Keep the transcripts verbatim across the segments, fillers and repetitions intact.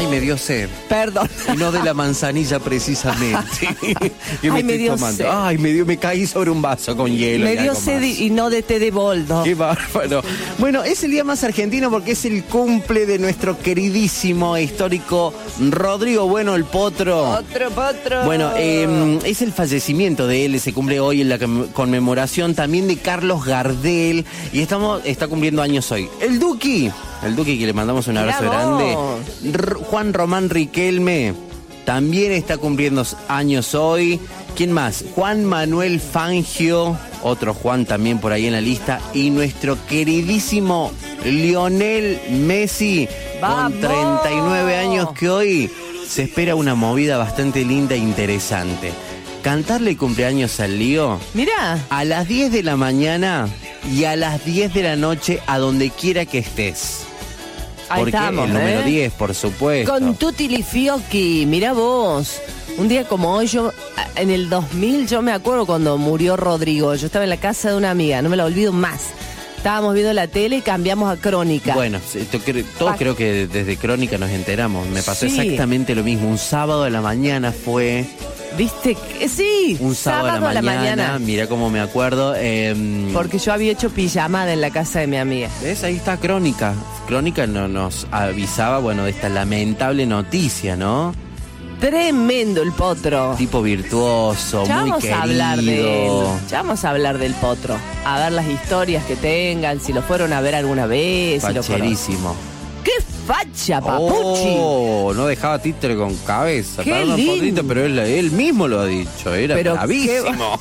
me dio sed. Perdón. Y no de la manzanilla precisamente. Yo Ay, me dio tomando. sed. Ay, me dio, me caí sobre un vaso con hielo. Me y dio algo sed más. y no de té de boldo. Qué bárbaro. Bueno, es el día más argentino porque es el cumple de nuestro queridísimo e histórico Rodrigo Bueno el Potro. Otro potro. Bueno, eh, es el fallecimiento de él, se cumple hoy en la conmemoración también de Carlos Gardel y estamos está cumpliendo años hoy. El Duki, el Duki que le mandamos un abrazo Mirá grande. vos. R- Juan Román Riquelme también está cumpliendo años hoy. ¿Quién más? Juan Manuel Fangio, otro Juan también por ahí en la lista. Y nuestro queridísimo Lionel Messi, ¡Vamos! con treinta y nueve años, que hoy se espera una movida bastante linda e interesante. Cantarle cumpleaños al Lío Mirá. a las diez de la mañana y a las diez de la noche a donde quiera que estés. Ahí Porque estamos, el número ¿eh? diez, por supuesto. Con Tutti Li Fiocchi, mirá vos. Un día como hoy, yo en el dos mil, yo me acuerdo cuando murió Rodrigo. Yo estaba en la casa de una amiga, no me la olvido más. Estábamos viendo la tele y cambiamos a Crónica. Bueno, sí, to- cre- todos Pa- creo que desde Crónica nos enteramos. Me pasó Sí. exactamente lo mismo. Un sábado a la mañana fue. ¿Viste? que- Sí, Un sábado, a la mañana. Mira cómo me acuerdo. eh, Porque yo había hecho pijamada en la casa de mi amiga. ¿Ves? Ahí está Crónica. Crónica no, nos avisaba, bueno, de esta lamentable noticia, ¿no? Tremendo el potro. Tipo virtuoso, Ya muy vamos querido. a hablar de él. Ya vamos a hablar del potro. A ver las historias que tengan, si lo fueron a ver alguna vez. Si lo fueron- Facherísimo. ¡Qué facha, papuchi! Oh, no dejaba títere con cabeza. Qué Perdón, lindo. Potrito, pero él, él mismo lo ha dicho. Era Pero bravísimo.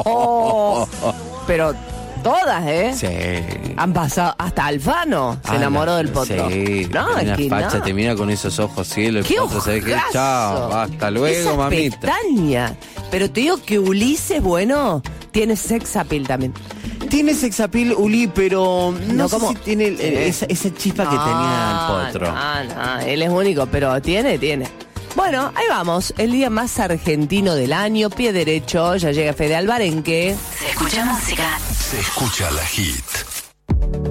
qué- Pero todas, ¿eh? Sí. Han pasado, hasta Alfano se Ah, enamoró no, del potro. Sí, No, tiene es una que facha, no. te mira con esos ojos cielo. El ¡Qué potro, ¿sabes qué? ojazo! Chao, hasta luego, Esas mamita. pestañas. Pero te digo que Ulises, bueno, tiene sex appeal también. Tiene sex appeal, Uli, pero no, No, sé ¿cómo? si tiene el- Eh. esa, esa chispa que tenía el potro. No, no, él es único, pero tiene, tiene. Bueno, ahí vamos, el día más argentino del año, pie derecho, ya llega Fede Alvarenque. Se escucha música. Se escucha la hit.